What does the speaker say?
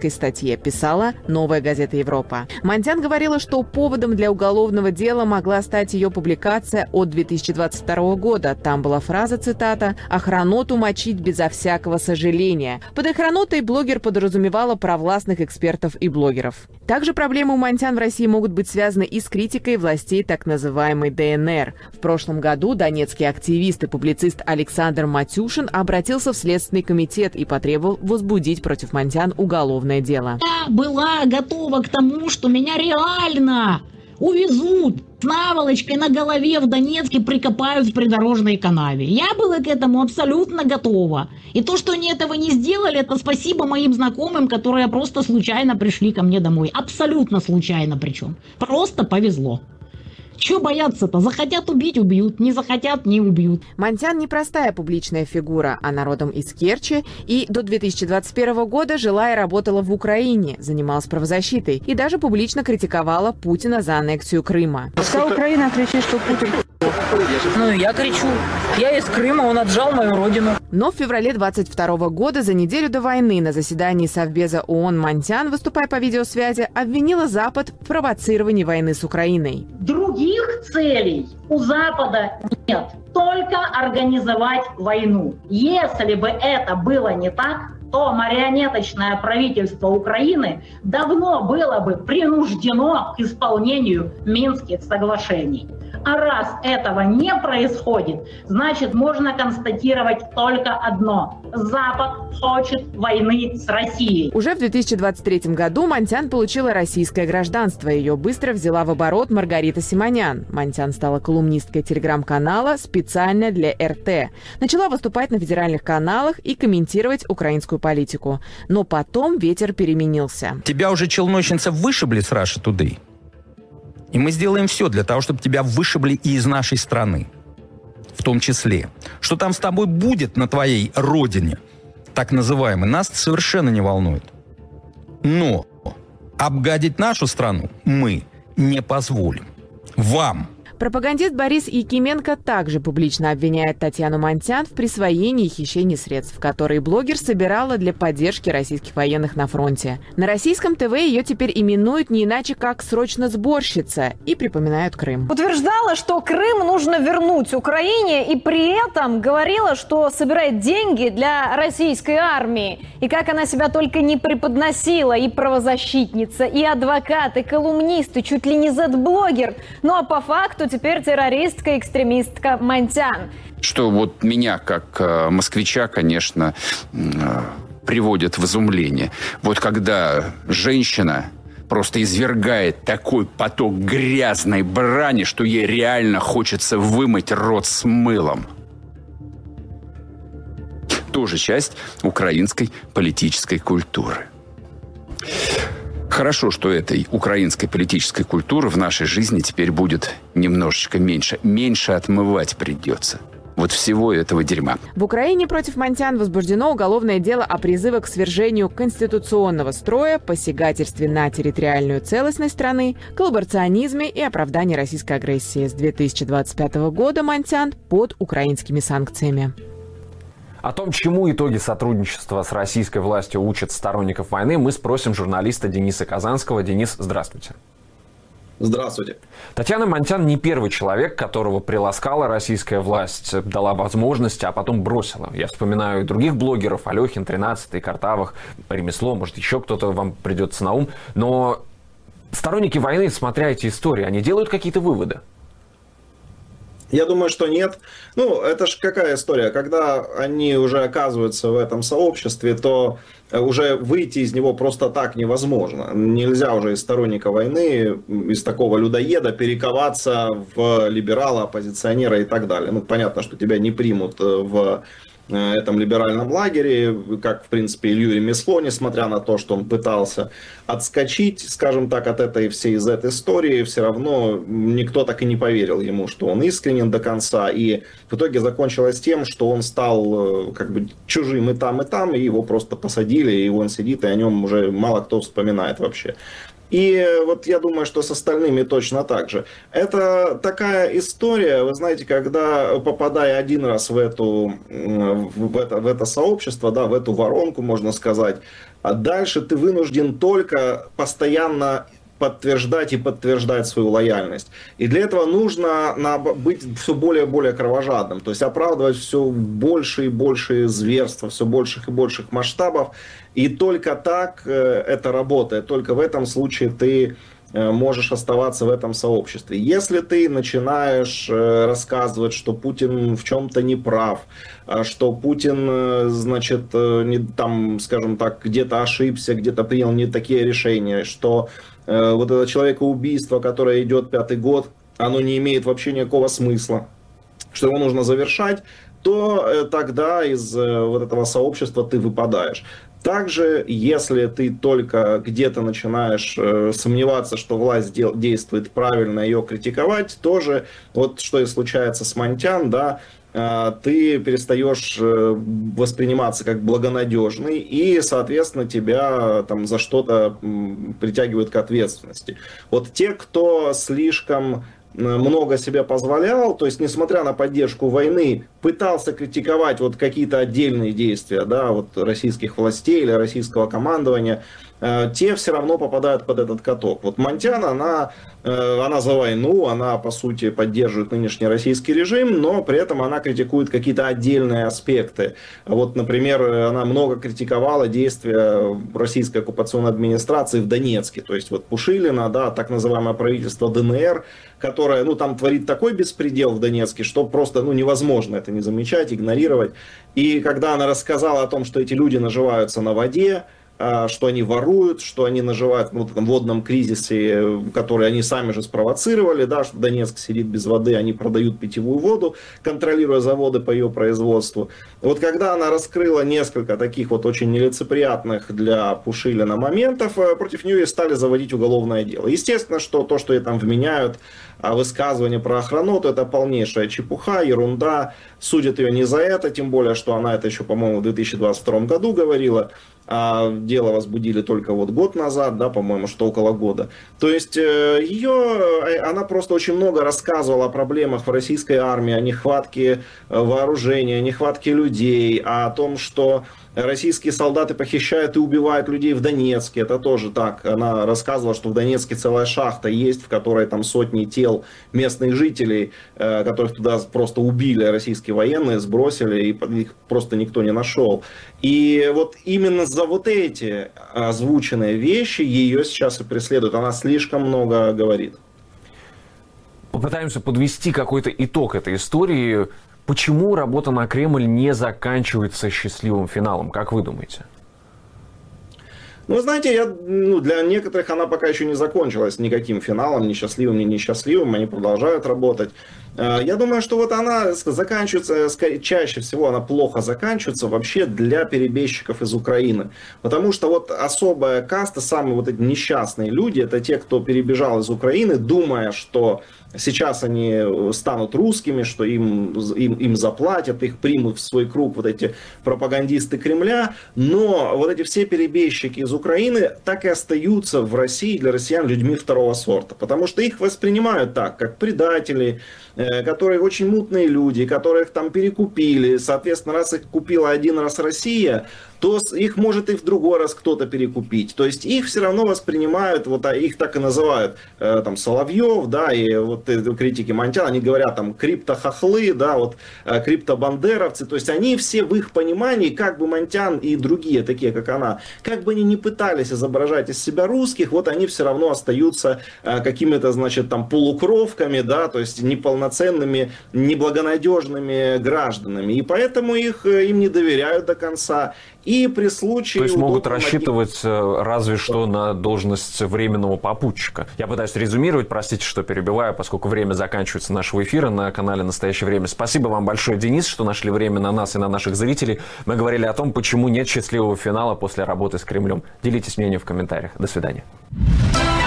журналистской статье, писала «Новая газета Европа». Монтян говорила, что поводом для уголовного дела могла стать ее публикация от 2022 года. Там была фраза, цитата, «охраноту мочить безо всякого сожаления». Под охранотой блогер подразумевала провластных экспертов и блогеров. Также проблемы у Монтян в России могут быть связаны и с критикой властей так называемой ДНР. В прошлом году донецкий активист и публицист Александр Матюшин обратился в Следственный комитет и потребовал возбудить против Монтян уголовное дело. Я была готова к тому, что меня реально увезут с наволочкой на голове в Донецке, прикопают в придорожной канаве. Я была к этому абсолютно готова. И то, что они этого не сделали, это спасибо моим знакомым, которые просто случайно пришли ко мне домой. Абсолютно случайно причем. Просто повезло. Чего бояться-то? Захотят убить — убьют, не захотят — не убьют. Монтян непростая публичная фигура, она родом из Керчи и до 2021 года жила и работала в Украине, занималась правозащитой и даже публично критиковала Путина за аннексию Крыма. Вся Украина кричит, что Путин... Ну и я кричу. Я из Крыма, он отжал мою родину. Но в феврале 2022 года, за неделю до войны, на заседании Совбеза ООН Монтян, выступая по видеосвязи, обвинила Запад в провоцировании войны с Украиной. Других целей у Запада нет. Только организовать войну. Если бы это было не так, то марионеточное правительство Украины давно было бы принуждено к исполнению Минских соглашений. А раз этого не происходит, значит, можно констатировать только одно. Запад хочет войны с Россией. Уже в 2023 году Монтян получила российское гражданство. Ее быстро взяла в оборот Маргарита Симонян. Монтян стала колумнисткой телеграм-канала специально для РТ. Начала выступать на федеральных каналах и комментировать украинскую политику. Но потом ветер переменился. Тебя уже челночница вышибли с Russia Today. И мы сделаем все для того, чтобы тебя вышибли и из нашей страны. В том числе. Что там с тобой будет на твоей родине, так называемой, нас совершенно не волнует. Но обгадить нашу страну мы не позволим. Вам. Пропагандист Борис Якименко также публично обвиняет Татьяну Монтян в присвоении и хищении средств, которые блогер собирала для поддержки российских военных на фронте. На российском ТВ ее теперь именуют не иначе как «срочно сборщица» и припоминают Крым. Утверждала, что Крым нужно вернуть Украине, и при этом говорила, что собирает деньги для российской армии. И как она себя только не преподносила, и правозащитница, и адвокат, и колумнист, и чуть ли не зет-блогер. Ну а по факту теперь террористка, экстремистка Монтян. Что вот меня, как москвича, конечно, приводит в изумление. Вот когда женщина просто извергает такой поток грязной брани, что ей реально хочется вымыть рот с мылом. Тоже часть украинской политической культуры. Хорошо, что этой украинской политической культуры в нашей жизни теперь будет немножечко меньше. Меньше отмывать придется. Вот всего этого дерьма. В Украине против Монтян возбуждено уголовное дело о призыве к свержению конституционного строя, посягательстве на территориальную целостность страны, коллаборационизме и оправдании российской агрессии. С 2025 года Монтян под украинскими санкциями. О том, чему итоги сотрудничества с российской властью учат сторонников войны, мы спросим журналиста Дениса Казанского. Денис, здравствуйте. Здравствуйте. Татьяна Монтян не первый человек, которого приласкала российская власть, дала возможности, а потом бросила. Я вспоминаю и других блогеров, Алехин, 13-й, Картавых, Ремесло, может, еще кто-то вам придется на ум. Но сторонники войны, смотря эти истории, они делают какие-то выводы? Я думаю, что нет. Ну, это же какая история? Когда они уже оказываются в этом сообществе, то уже выйти из него просто так невозможно. Нельзя уже из сторонника войны, из такого людоеда перековаться в либерала, оппозиционера и так далее. Ну, понятно, что тебя не примут в этом либеральном лагере, как, в принципе, Илью Ремесло, несмотря на то, что он пытался отскочить, скажем так, от этой всей Z-истории, все равно никто так и не поверил ему, что он искренен до конца, и в итоге закончилось тем, что он стал как бы чужим и там, и его просто посадили, и он сидит, и о нем уже мало кто вспоминает вообще. И вот я думаю, что с остальными точно так же. Это такая история, вы знаете, когда попадая один раз в это сообщество, да, в эту воронку, можно сказать, а дальше ты вынужден только постоянно подтверждать свою лояльность. И для этого нужно быть все более и более кровожадным, то есть оправдывать все больше и больше зверств, все больших и больших масштабов. И только так это работает, только в этом случае ты можешь оставаться в этом сообществе. Если ты начинаешь рассказывать, что Путин в чем-то не прав, что Путин, значит, там, скажем так, где-то ошибся, где-то принял не такие решения, что вот это человекоубийство, которое идет 5-й год, оно не имеет вообще никакого смысла, что его нужно завершать, то тогда из вот этого сообщества ты выпадаешь. Также, если ты только где-то начинаешь сомневаться, что власть действует правильно, ее критиковать, тоже, вот что и случается с Монтян, да, ты перестаешь восприниматься как благонадежный, и, соответственно, тебя там за что-то притягивают к ответственности. Вот те, кто слишком много себе позволял, то есть, несмотря на поддержку войны, пытался критиковать вот какие-то отдельные действия, да, вот российских властей или российского командования, те все равно попадают под этот каток. Вот Монтян, она за войну, она по сути поддерживает нынешний российский режим, но при этом она критикует какие-то отдельные аспекты. Вот, например, она много критиковала действия российской оккупационной администрации в Донецке, то есть вот Пушилина, да, так называемое правительство ДНР, которое, ну, там творит такой беспредел в Донецке, что просто, ну, невозможно это не замечать, игнорировать. И когда она рассказала о том, что эти люди наживаются на воде, что они воруют, что они наживают в этом водном кризисе, который они сами же спровоцировали, да, что Донецк сидит без воды, они продают питьевую воду, контролируя заводы по ее производству. Вот когда она раскрыла несколько таких вот очень нелицеприятных для Пушилина моментов, против нее и стали заводить уголовное дело. Естественно, что то, что ей там вменяют, высказывания про охраноту, это полнейшая чепуха, ерунда. Судят ее не за это, тем более, что она это еще, по-моему, в 2022 году говорила. А дело возбудили только вот год назад, да, по-моему, что около года. То есть она просто очень много рассказывала о проблемах в российской армии, о нехватке вооружения, о нехватке людей, о том, что российские солдаты похищают и убивают людей в Донецке. Это тоже так. Она рассказывала, что в Донецке целая шахта есть, в которой там сотни тел местных жителей, которых туда просто убили российские военные, сбросили, и их просто никто не нашел. И вот именно за вот эти озвученные вещи ее сейчас и преследуют. Она слишком много говорит. Попытаемся подвести какой-то итог этой истории. Почему работа на Кремль не заканчивается счастливым финалом, как вы думаете? Ну, знаете, для некоторых она пока еще не закончилась никаким финалом, ни счастливым, ни несчастливым, они продолжают работать. Я думаю, что вот она заканчивается, чаще всего она плохо заканчивается вообще для перебежчиков из Украины. Потому что вот особая каста, самые вот эти несчастные люди, это те, кто перебежал из Украины, думая, что сейчас они станут русскими, что им заплатят, их примут в свой круг вот эти пропагандисты Кремля. Но вот эти все перебежчики из Украины так и остаются в России для россиян людьми второго сорта. Потому что их воспринимают так, как предателей, которые очень мутные люди, которых там перекупили. Соответственно, раз их купила один раз Россия, то их может и в другой раз кто-то перекупить. То есть их все равно воспринимают, вот их так и называют, там, Соловьев, да, и вот критики Монтяна, они говорят там криптохохлы, да, вот криптобандеровцы. То есть они все в их понимании, как бы Монтян и другие, такие как она, как бы они не пытались изображать из себя русских, вот они все равно остаются какими-то, значит, там полукровками, да, то есть неполноценными, неблагонадежными гражданами. И поэтому им не доверяют до конца. И при случае... То есть могут рассчитывать разве что на должность временного попутчика. Я пытаюсь резюмировать, простите, что перебиваю, поскольку время заканчивается нашего эфира на канале «Настоящее время». Спасибо вам большое, Денис, что нашли время на нас и на наших зрителей. Мы говорили о том, почему нет счастливого финала после работы с Кремлем. Делитесь мнением в комментариях. До свидания.